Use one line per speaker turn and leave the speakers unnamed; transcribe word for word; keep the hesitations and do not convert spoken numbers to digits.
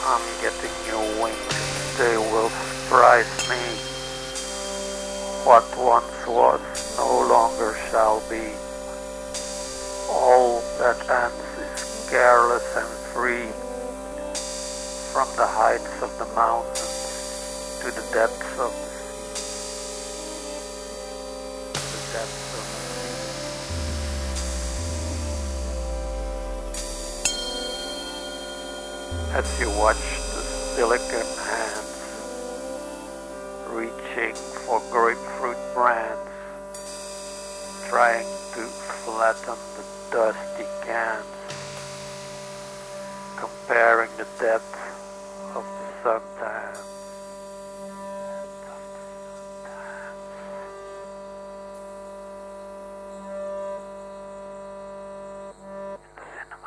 I'm getting new wings, they will surprise me. What once was no longer shall be. All that ends is careless and free. From the heights of the mountains to the depths of the sea. The depths of the sea. As you watch the silicon hands reaching for grapefruit brands, trying to flatten the dusty cans, comparing the depth of the sun